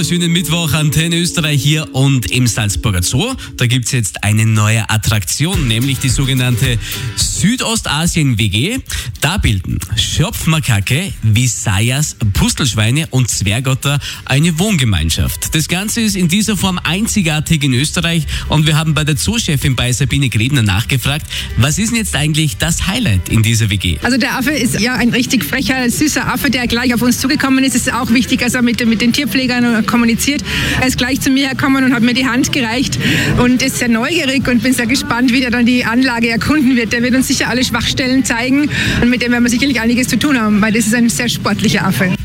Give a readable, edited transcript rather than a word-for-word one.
wunderschönen Mittwoch, Antenne Österreich hier und im Salzburger Zoo. Da gibt's jetzt eine neue Attraktion, nämlich die sogenannte Südostasien-WG. Da bilden Schopfmakake, Visayas, Pustelschweine und Zwergotter eine Wohngemeinschaft. Das Ganze ist in dieser Form einzigartig in Österreich und wir haben bei der Zoo-Chefin bei Sabine Gredner nachgefragt, was ist denn jetzt eigentlich das Highlight in dieser WG? Also der Affe ist ja ein richtig frecher, süßer Affe, der gleich auf uns zugekommen ist. Es ist auch wichtig, dass er mit den Tierpflegern kommuniziert. Er ist gleich zu mir hergekommen und hat mir die Hand gereicht und ist sehr neugierig und bin sehr gespannt, wie der dann die Anlage erkunden wird. Der wird uns sicher alle Schwachstellen zeigen und mit dem werden wir sicherlich einiges zu tun haben, weil das ist ein sehr sportlicher Affe.